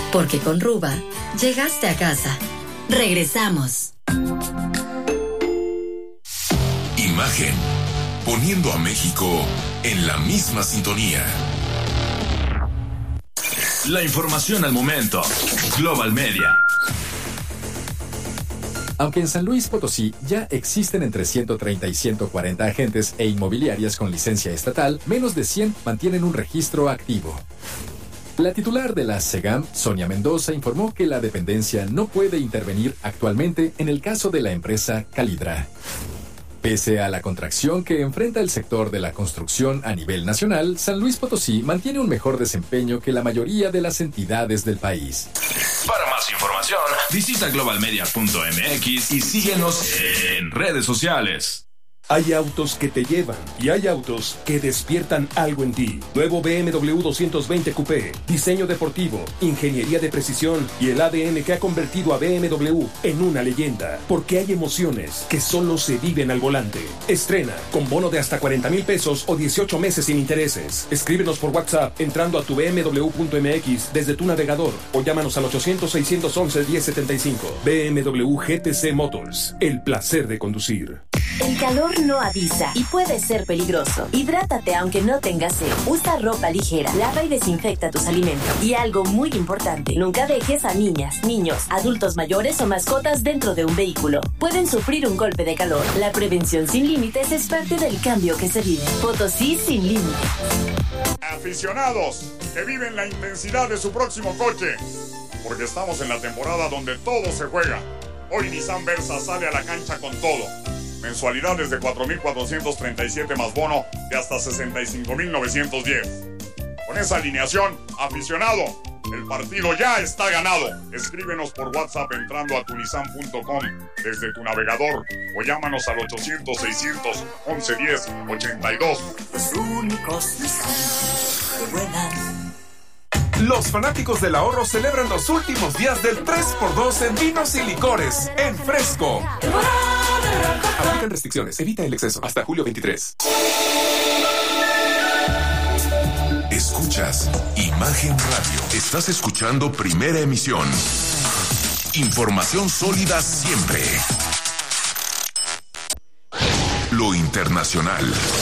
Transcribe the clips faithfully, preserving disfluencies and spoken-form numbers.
Porque con Ruba, llegaste a casa. Regresamos. Imagen. Poniendo a México en la misma sintonía. La información al momento. Global Media. Aunque en San Luis Potosí ya existen entre ciento treinta y ciento cuarenta agentes e inmobiliarias con licencia estatal, menos de cien mantienen un registro activo. La titular de la SEGAM, Sonia Mendoza, informó que la dependencia no puede intervenir actualmente en el caso de la empresa Calidra. Pese a la contracción que enfrenta el sector de la construcción a nivel nacional, San Luis Potosí mantiene un mejor desempeño que la mayoría de las entidades del país. Para más información, visita global media punto m x y síguenos en redes sociales. Hay autos que te llevan y hay autos que despiertan algo en ti. Nuevo B M W doscientos veinte Coupé, diseño deportivo, ingeniería de precisión y el A D N que ha convertido a B M W en una leyenda. Porque hay emociones que solo se viven al volante. Estrena con bono de hasta cuarenta mil pesos o dieciocho meses sin intereses. Escríbenos por WhatsApp entrando a tu b m w punto m x desde tu navegador o llámanos al ochocientos, seiscientos once, diez setenta y cinco. B M W G T C Motors, el placer de conducir. El calor no avisa y puede ser peligroso. Hidrátate aunque no tengas sed. Usa ropa ligera, lava y desinfecta tus alimentos. Y algo muy importante, nunca dejes a niñas, niños, adultos mayores o mascotas dentro de un vehículo. Pueden sufrir un golpe de calor. La prevención sin límites es parte del cambio que se vive. Potosí sin límites. Aficionados que viven la intensidad de su próximo coche, porque estamos en la temporada donde todo se juega. Hoy Nissan Versa sale a la cancha con todo. Mensualidades de cuatro mil cuatrocientos treinta y siete más bono de hasta sesenta y cinco mil novecientos diez. Con esa alineación, aficionado, el partido ya está ganado. Escríbenos por WhatsApp entrando a tunisan punto com desde tu navegador o llámanos al ochocientos, seiscientos, once, diez, ochenta y dos. Los únicos Nissan que vuelan. Los fanáticos del ahorro celebran los últimos días del tres por dos en vinos y licores en Fresco. Aplican restricciones. Evita el exceso. Hasta julio veintitrés. Escuchas Imagen Radio. Estás escuchando Primera Emisión. Información sólida siempre. Lo internacional.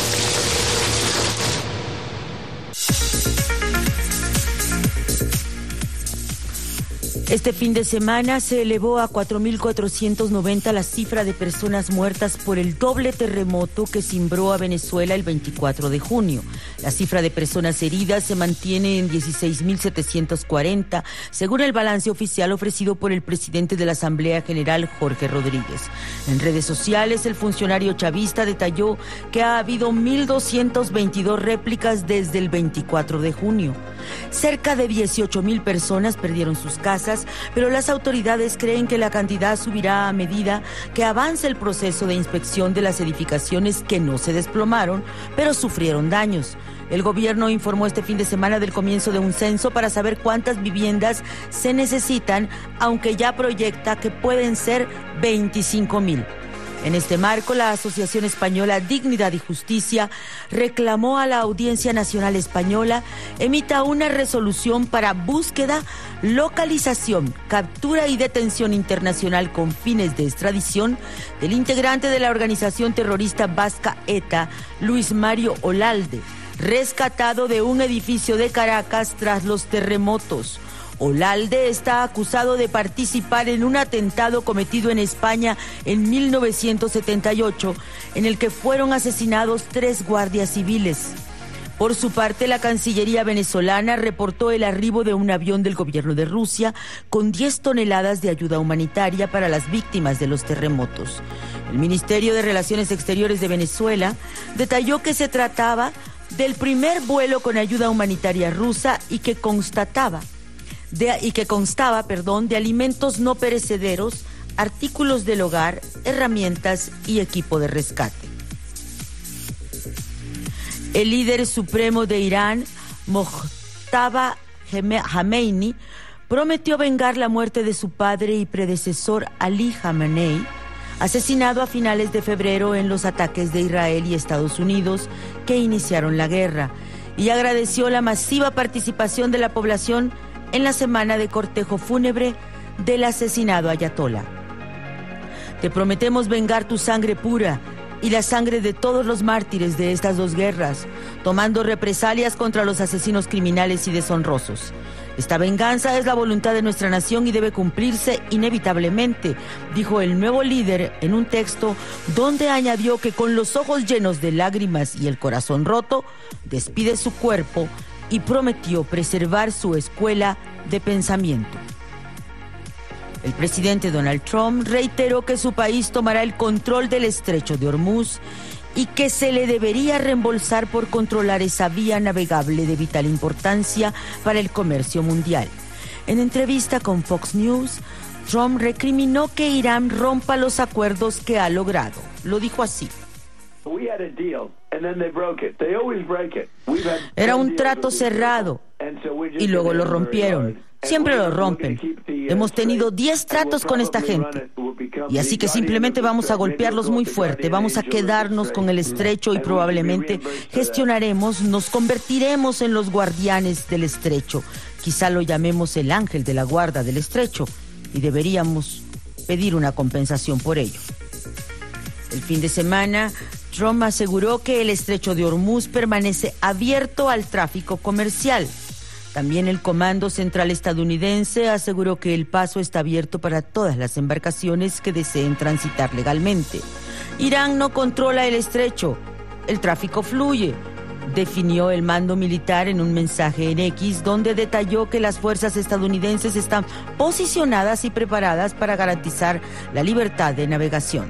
Este fin de semana se elevó a cuatro mil cuatrocientos noventa la cifra de personas muertas por el doble terremoto que cimbró a Venezuela el veinticuatro de junio. La cifra de personas heridas se mantiene en dieciséis mil setecientos cuarenta, según el balance oficial ofrecido por el presidente de la Asamblea General, Jorge Rodríguez. En redes sociales, el funcionario chavista detalló que ha habido mil doscientas veintidós réplicas desde el veinticuatro de junio. Cerca de dieciocho mil personas perdieron sus casas, pero las autoridades creen que la cantidad subirá a medida que avance el proceso de inspección de las edificaciones que no se desplomaron, pero sufrieron daños. El gobierno informó este fin de semana del comienzo de un censo para saber cuántas viviendas se necesitan, aunque ya proyecta que pueden ser veinticinco mil. En este marco, la Asociación Española Dignidad y Justicia reclamó a la Audiencia Nacional Española emita una resolución para búsqueda, localización, captura y detención internacional con fines de extradición del integrante de la organización terrorista vasca ETA, Luis Mario Olalde, rescatado de un edificio de Caracas tras los terremotos. Olalde está acusado de participar en un atentado cometido en España en mil novecientos setenta y ocho, en el que fueron asesinados tres guardias civiles. Por su parte, la Cancillería venezolana reportó el arribo de un avión del gobierno de Rusia con diez toneladas de ayuda humanitaria para las víctimas de los terremotos. El Ministerio de Relaciones Exteriores de Venezuela detalló que se trataba del primer vuelo con ayuda humanitaria rusa y que constataba De, y que constaba, perdón, de alimentos no perecederos, artículos del hogar, herramientas y equipo de rescate. El líder supremo de Irán, Mojtaba Khamenei, prometió vengar la muerte de su padre y predecesor Ali Khamenei, asesinado a finales de febrero en los ataques de Israel y Estados Unidos que iniciaron la guerra, y agradeció la masiva participación de la población en la semana de cortejo fúnebre del asesinado ayatolá. Te prometemos vengar tu sangre pura y la sangre de todos los mártires de estas dos guerras, tomando represalias contra los asesinos criminales y deshonrosos. Esta venganza es la voluntad de nuestra nación y debe cumplirse inevitablemente, dijo el nuevo líder en un texto donde añadió que con los ojos llenos de lágrimas y el corazón roto, despide su cuerpo y prometió preservar su escuela de pensamiento. El presidente Donald Trump reiteró que su país tomará el control del estrecho de Hormuz y que se le debería reembolsar por controlar esa vía navegable de vital importancia para el comercio mundial. En entrevista con Fox News, Trump recriminó que Irán rompa los acuerdos que ha logrado. Lo dijo así. Era un trato cerrado y luego lo rompieron. Siempre lo rompen. Hemos tenido diez tratos con esta gente. Y así que simplemente vamos a golpearlos muy fuerte. Vamos a quedarnos con el estrecho y probablemente gestionaremos, nos convertiremos en los guardianes del estrecho. Quizá lo llamemos el ángel de la guarda del estrecho y deberíamos pedir una compensación por ello. El fin de semana, Trump aseguró que el estrecho de Hormuz permanece abierto al tráfico comercial. También el Comando Central estadounidense aseguró que el paso está abierto para todas las embarcaciones que deseen transitar legalmente. Irán no controla el estrecho, el tráfico fluye, definió el mando militar en un mensaje en X, donde detalló que las fuerzas estadounidenses están posicionadas y preparadas para garantizar la libertad de navegación.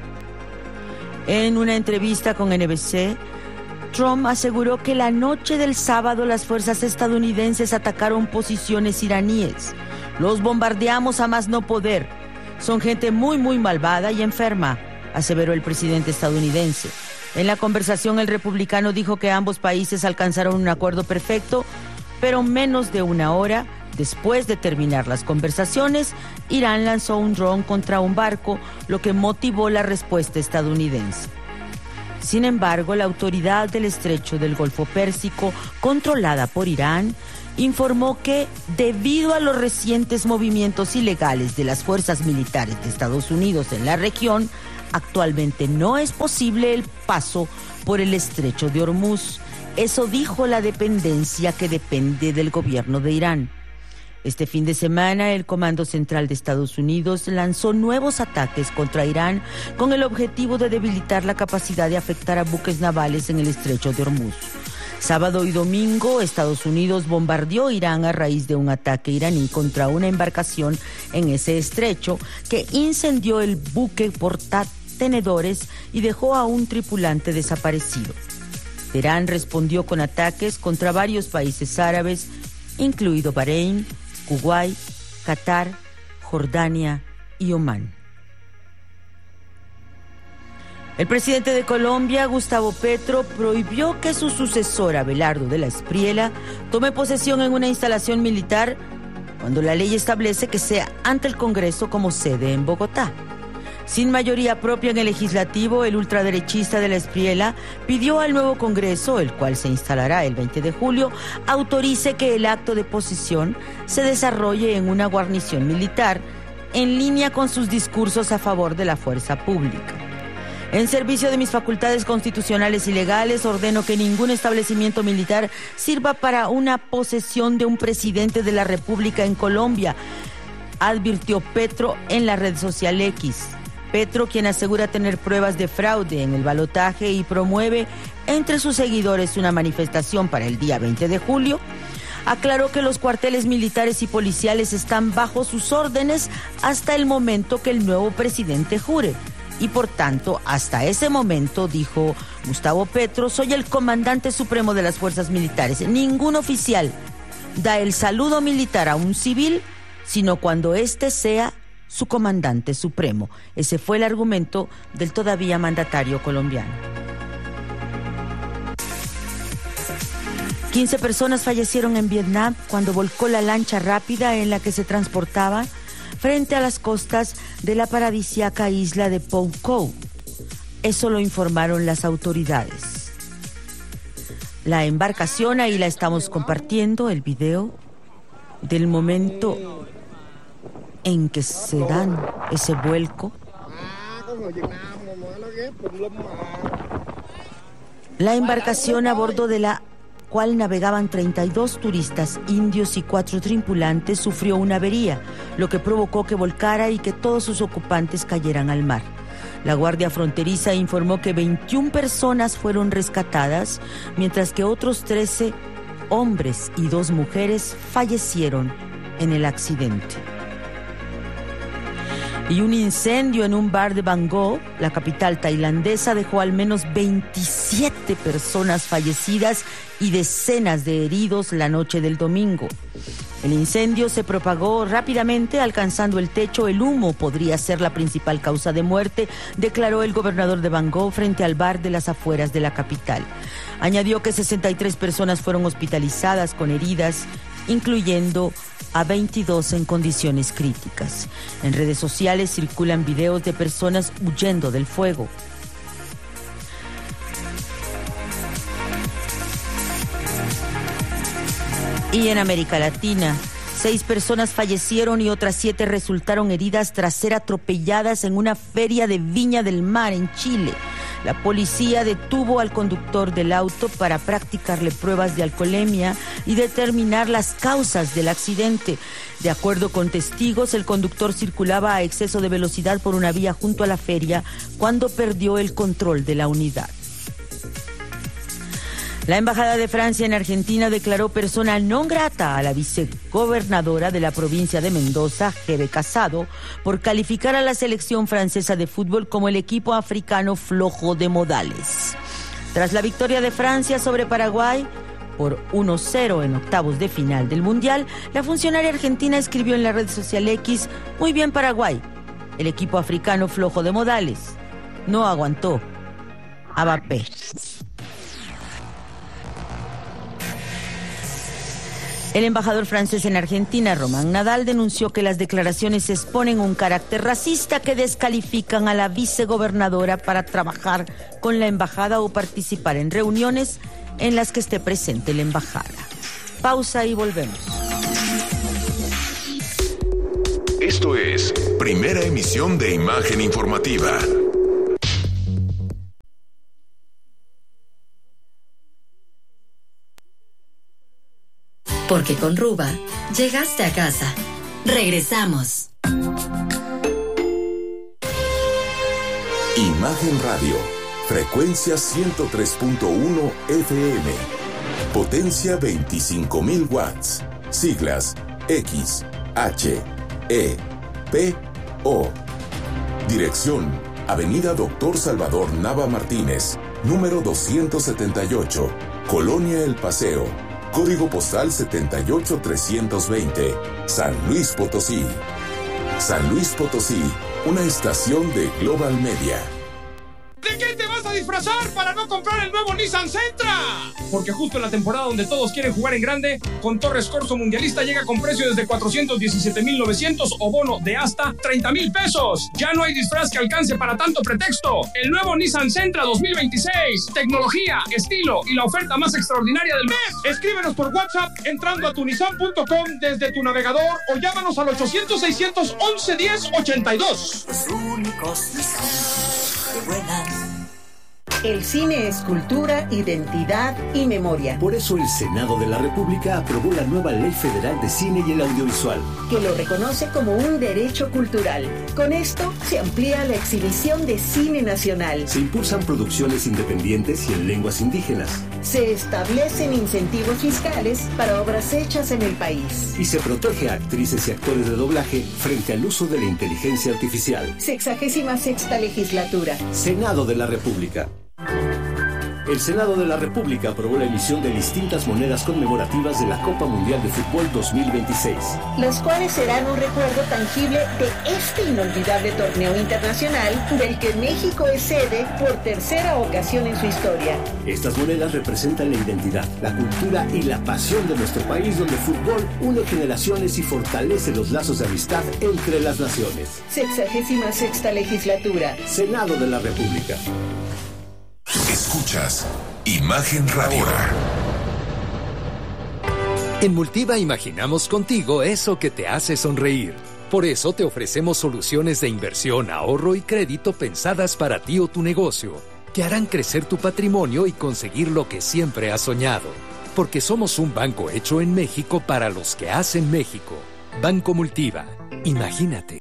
En una entrevista con N B C, Trump aseguró que la noche del sábado las fuerzas estadounidenses atacaron posiciones iraníes. Los bombardeamos a más no poder. Son gente muy, muy malvada y enferma, aseveró el presidente estadounidense. En la conversación, el republicano dijo que ambos países alcanzaron un acuerdo perfecto, pero menos de una hora después de terminar las conversaciones, Irán lanzó un dron contra un barco, lo que motivó la respuesta estadounidense. Sin embargo, la autoridad del estrecho del Golfo Pérsico, controlada por Irán, informó que, debido a los recientes movimientos ilegales de las fuerzas militares de Estados Unidos en la región, actualmente no es posible el paso por el estrecho de Hormuz. Eso dijo la dependencia que depende del gobierno de Irán. Este fin de semana, el Comando Central de Estados Unidos lanzó nuevos ataques contra Irán con el objetivo de debilitar la capacidad de afectar a buques navales en el estrecho de Hormuz. Sábado y domingo, Estados Unidos bombardeó Irán a raíz de un ataque iraní contra una embarcación en ese estrecho que incendió el buque portatenedores y dejó a un tripulante desaparecido. Teherán respondió con ataques contra varios países árabes, incluido Bahrein, Kuwait, Qatar, Jordania y Omán. El presidente de Colombia, Gustavo Petro, prohibió que su sucesor, Abelardo de la Espriella, tome posesión en una instalación militar cuando la ley establece que sea ante el Congreso como sede en Bogotá. Sin mayoría propia en el legislativo, el ultraderechista de la Espriella pidió al nuevo Congreso, el cual se instalará el veinte de julio, autorice que el acto de posesión se desarrolle en una guarnición militar, en línea con sus discursos a favor de la fuerza pública. En servicio de mis facultades constitucionales y legales, ordeno que ningún establecimiento militar sirva para una posesión de un presidente de la República en Colombia, advirtió Petro en la red social X. Petro, quien asegura tener pruebas de fraude en el balotaje y promueve entre sus seguidores una manifestación para el día veinte de julio, aclaró que los cuarteles militares y policiales están bajo sus órdenes hasta el momento que el nuevo presidente jure. Y por tanto, hasta ese momento, dijo Gustavo Petro, soy el comandante supremo de las fuerzas militares. Ningún oficial da el saludo militar a un civil, sino cuando éste sea su comandante supremo. Ese fue el argumento del todavía mandatario colombiano. quince personas fallecieron en Vietnam cuando volcó la lancha rápida en la que se transportaban frente a las costas de la paradisíaca isla de Phu Quoc. Eso lo informaron las autoridades. La embarcación, ahí la estamos compartiendo, el video. del momento en que se dan ese vuelco. La embarcación a bordo de la cual navegaban treinta y dos turistas indios y cuatro tripulantes sufrió una avería, lo que provocó que volcara y que todos sus ocupantes cayeran al mar. La Guardia Fronteriza informó que veintiuna personas fueron rescatadas, mientras que otros trece hombres y dos mujeres fallecieron en el accidente. Y un incendio en un bar de Bangkok, la capital tailandesa, dejó al menos veintisiete personas fallecidas y decenas de heridos la noche del domingo. El incendio se propagó rápidamente, alcanzando el techo. El humo podría ser la principal causa de muerte, declaró el gobernador de Bangkok frente al bar de las afueras de la capital. Añadió que sesenta y tres personas fueron hospitalizadas con heridas, incluyendo a veintidós en condiciones críticas. En redes sociales circulan videos de personas huyendo del fuego. Y en América Latina, seis personas fallecieron y otras siete resultaron heridas tras ser atropelladas en una feria de Viña del Mar en Chile. La policía detuvo al conductor del auto para practicarle pruebas de alcoholemia y determinar las causas del accidente. De acuerdo con testigos, el conductor circulaba a exceso de velocidad por una vía junto a la feria cuando perdió el control de la unidad. La Embajada de Francia en Argentina declaró persona non grata a la vicegobernadora de la provincia de Mendoza, Hebe Casado, por calificar a la selección francesa de fútbol como el equipo africano flojo de modales. Tras la victoria de Francia sobre Paraguay por uno cero en octavos de final del Mundial, la funcionaria argentina escribió en la red social X: muy bien Paraguay, el equipo africano flojo de modales. No aguantó a Mbappé. El embajador francés en Argentina, Román Nadal, denunció que las declaraciones exponen un carácter racista que descalifican a la vicegobernadora para trabajar con la embajada o participar en reuniones en las que esté presente la embajada. Pausa y volvemos. Esto es Primera Emisión de Imagen Informativa. Porque con Ruba llegaste a casa. Regresamos. Imagen Radio, frecuencia ciento tres punto uno F M, potencia veinticinco mil watts, siglas X, H, E, P, O. Dirección, Avenida Doctor Salvador Nava Martínez, número doscientos setenta y ocho, Colonia El Paseo. Código postal setenta y ocho trescientos veinte, San Luis Potosí. San Luis Potosí, una estación de Global Media. ¿De qué te vas a disfrazar para no comprar el nuevo Nissan Sentra? Porque justo en la temporada donde todos quieren jugar en grande, con Torres Corso Mundialista llega con precio desde cuatrocientos diecisiete mil novecientos o bono de hasta treinta mil pesos. Ya no hay disfraz que alcance para tanto pretexto. El nuevo Nissan Sentra dos mil veintiséis. Tecnología, estilo y la oferta más extraordinaria del mes. Escríbenos por WhatsApp entrando a tunisan punto com desde tu navegador o llámanos al ochocientos seiscientos once diez ochenta y dos. Los únicos Nissan que vuelan. El cine es cultura, identidad y memoria. Por eso el Senado de la República aprobó la nueva Ley Federal de Cine y el Audiovisual, que lo reconoce como un derecho cultural. Con esto se amplía la exhibición de cine nacional. Se impulsan producciones independientes y en lenguas indígenas. Se establecen incentivos fiscales para obras hechas en el país. Y se protege a actrices y actores de doblaje frente al uso de la inteligencia artificial. Sexagésima sexta legislatura. Senado de la República. El Senado de la República aprobó la emisión de distintas monedas conmemorativas de la Copa Mundial de Fútbol dos mil veintiséis. Las cuales serán un recuerdo tangible de este inolvidable torneo internacional del que México es sede por tercera ocasión en su historia. Estas monedas representan la identidad, la cultura y la pasión de nuestro país, donde el fútbol une generaciones y fortalece los lazos de amistad entre las naciones. Sexagésima sexta legislatura. Senado de la República. Escuchas Imagen Radio. En Multiva imaginamos contigo eso que te hace sonreír. Por eso te ofrecemos soluciones de inversión, ahorro y crédito pensadas para ti o tu negocio, que harán crecer tu patrimonio y conseguir lo que siempre has soñado. Porque somos un banco hecho en México para los que hacen México. Banco Multiva. Imagínate.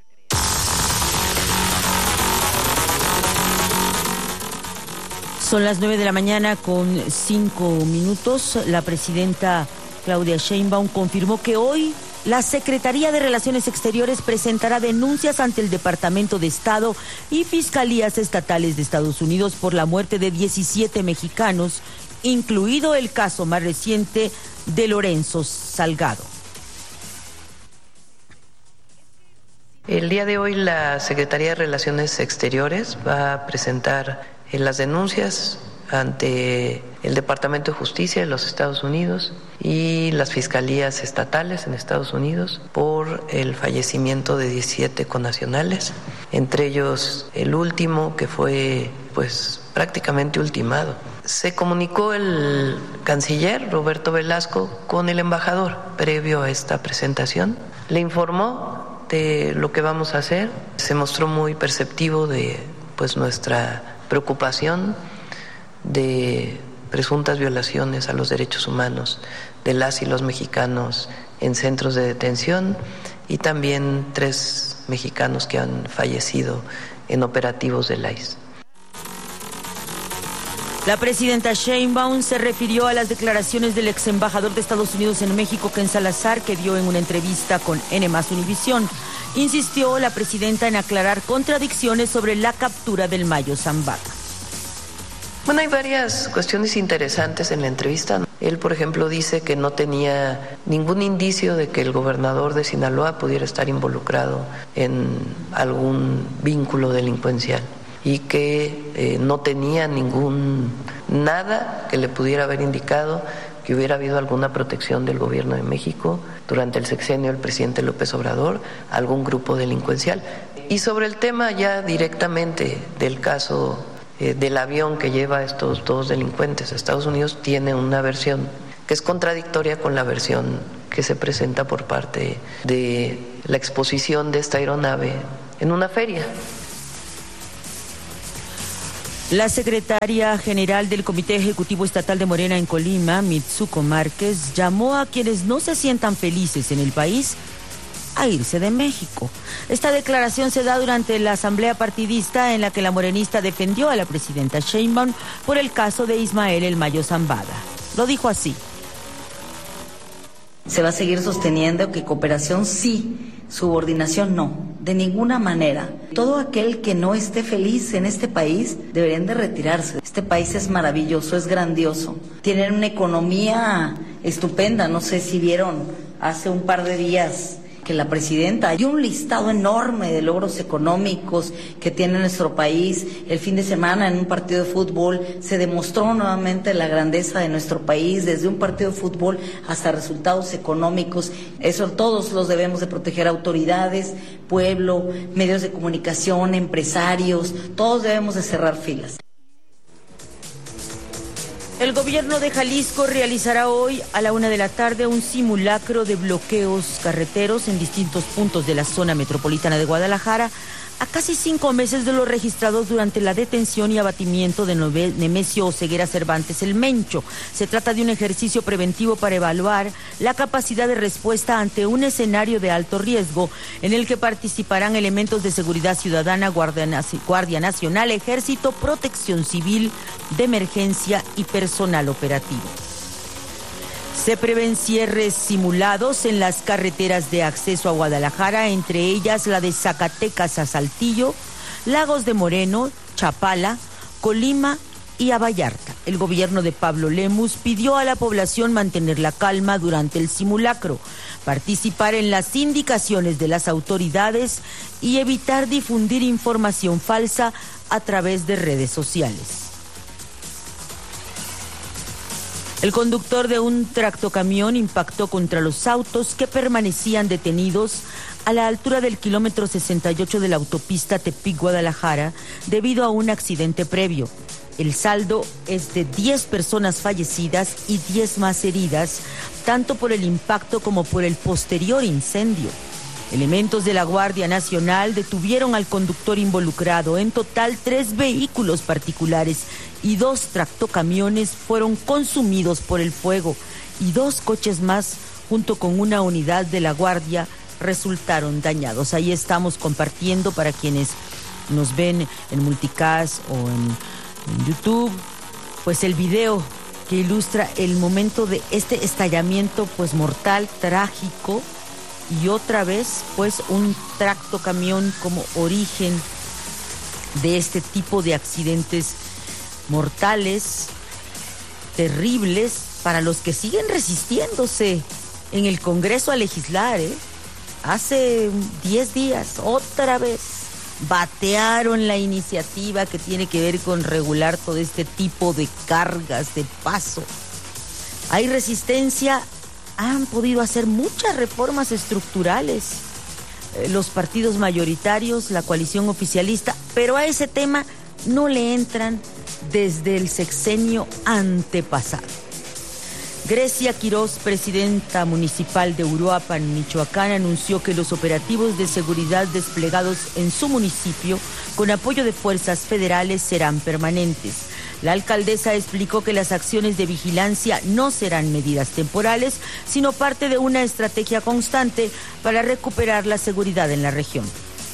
Son las nueve de la mañana con cinco minutos. La presidenta Claudia Sheinbaum confirmó que hoy la Secretaría de Relaciones Exteriores presentará denuncias ante el Departamento de Estado y fiscalías estatales de Estados Unidos por la muerte de diecisiete mexicanos, incluido el caso más reciente de Lorenzo Salgado. El día de hoy la Secretaría de Relaciones Exteriores va a presentar las denuncias ante el Departamento de Justicia de los Estados Unidos y las fiscalías estatales en Estados Unidos por el fallecimiento de diecisiete connacionales, entre ellos el último que fue pues prácticamente ultimado. Se comunicó el canciller Roberto Velasco con el embajador previo a esta presentación, le informó de lo que vamos a hacer, se mostró muy perceptivo de pues nuestra preocupación de presuntas violaciones a los derechos humanos de las y los mexicanos en centros de detención y también tres mexicanos que han fallecido en operativos del I C E. La presidenta Sheinbaum se refirió a las declaraciones del ex embajador de Estados Unidos en México, Ken Salazar, que dio en una entrevista con N más Univisión. Insistió la presidenta en aclarar contradicciones sobre la captura del Mayo Zambada. Bueno, hay varias cuestiones interesantes en la entrevista. Él, por ejemplo, dice que no tenía ningún indicio de que el gobernador de Sinaloa pudiera estar involucrado en algún vínculo delincuencial y que eh, no tenía ningún nada que le pudiera haber indicado que hubiera habido alguna protección del gobierno de México durante el sexenio del presidente López Obrador a algún grupo delincuencial. Y sobre el tema ya directamente del caso eh, del avión que lleva a estos dos delincuentes a Estados Unidos, tiene una versión que es contradictoria con la versión que se presenta por parte de la exposición de esta aeronave en una feria. La secretaria general del Comité Ejecutivo Estatal de Morena en Colima, Mitsuko Márquez, llamó a quienes no se sientan felices en el país a irse de México. Esta declaración se da durante la asamblea partidista en la que la morenista defendió a la presidenta Sheinbaum por el caso de Ismael El Mayo Zambada. Lo dijo así. Se va a seguir sosteniendo que cooperación sí, subordinación no, de ninguna manera. Todo aquel que no esté feliz en este país deberían de retirarse. Este país es maravilloso, es grandioso. Tienen una economía estupenda, no sé si vieron hace un par de días que la presidenta, hay un listado enorme de logros económicos que tiene nuestro país. El fin de semana en un partido de fútbol se demostró nuevamente la grandeza de nuestro país, desde un partido de fútbol hasta resultados económicos. Eso todos los debemos de proteger, autoridades, pueblo, medios de comunicación, empresarios, todos debemos de cerrar filas. El gobierno de Jalisco realizará hoy a la una de la tarde un simulacro de bloqueos carreteros en distintos puntos de la zona metropolitana de Guadalajara, a casi cinco meses de los registrados durante la detención y abatimiento de Nemesio Oseguera Cervantes el Mencho. Se trata de un ejercicio preventivo para evaluar la capacidad de respuesta ante un escenario de alto riesgo en el que participarán elementos de seguridad ciudadana, Guardia, Guardia Nacional, Ejército, Protección Civil, de emergencia y personal operativo. Se prevén cierres simulados en las carreteras de acceso a Guadalajara, entre ellas la de Zacatecas a Saltillo, Lagos de Moreno, Chapala, Colima y a Vallarta. El gobierno de Pablo Lemus pidió a la población mantener la calma durante el simulacro, participar en las indicaciones de las autoridades y evitar difundir información falsa a través de redes sociales. El conductor de un tractocamión impactó contra los autos que permanecían detenidos a la altura del kilómetro sesenta y ocho de la autopista Tepic-Guadalajara debido a un accidente previo. El saldo es de diez personas fallecidas y diez más heridas, tanto por el impacto como por el posterior incendio. Elementos de la Guardia Nacional detuvieron al conductor involucrado. En total, tres vehículos particulares y dos tractocamiones fueron consumidos por el fuego y dos coches más, junto con una unidad de la Guardia, resultaron dañados. Ahí estamos compartiendo para quienes nos ven en Multicast o en, en YouTube, pues el video que ilustra el momento de este estallamiento pues mortal, trágico, y otra vez pues un tractocamión como origen de este tipo de accidentes mortales, terribles, para los que siguen resistiéndose en el Congreso a legislar, ¿eh? Hace diez días, otra vez, batearon la iniciativa que tiene que ver con regular todo este tipo de cargas de paso. Hay resistencia, han podido hacer muchas reformas estructurales eh, los partidos mayoritarios, la coalición oficialista, pero a ese tema no le entran desde el sexenio antepasado. Grecia Quirós, presidenta municipal de Uruapan, Michoacán, anunció que los operativos de seguridad desplegados en su municipio, con apoyo de fuerzas federales, serán permanentes. La alcaldesa explicó que las acciones de vigilancia no serán medidas temporales, sino parte de una estrategia constante para recuperar la seguridad en la región.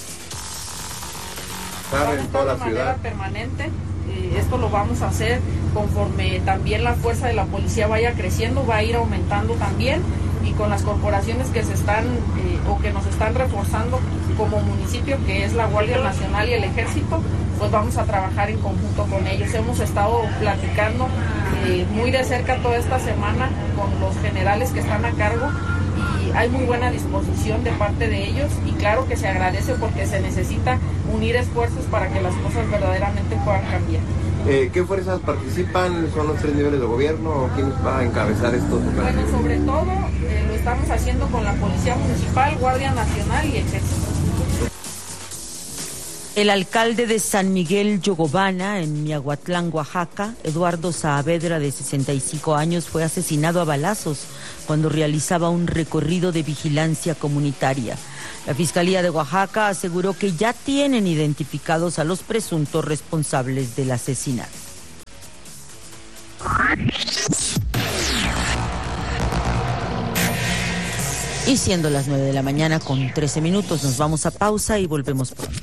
En toda la ciudad permanente. Esto lo vamos a hacer conforme también la fuerza de la policía vaya creciendo, va a ir aumentando también, y con las corporaciones que se están eh, o que nos están reforzando como municipio, que es la Guardia Nacional y el Ejército, pues vamos a trabajar en conjunto con ellos. Hemos estado platicando eh, muy de cerca toda esta semana con los generales que están a cargo, y hay muy buena disposición de parte de ellos, y claro que se agradece porque se necesita unir esfuerzos para que las cosas verdaderamente puedan cambiar. Eh, ¿Qué fuerzas participan? ¿Son los tres niveles de gobierno? ¿Quién va a encabezar estos operativos? Bueno, sobre todo eh, lo estamos haciendo con la Policía Municipal, Guardia Nacional y Ejército. El alcalde de San Miguel Yogobana, en Miahuatlán, Oaxaca, Eduardo Saavedra, de sesenta y cinco años, fue asesinado a balazos cuando realizaba un recorrido de vigilancia comunitaria. La Fiscalía de Oaxaca aseguró que ya tienen identificados a los presuntos responsables del asesinato. Y siendo las nueve de la mañana con trece minutos, nos vamos a pausa y volvemos pronto.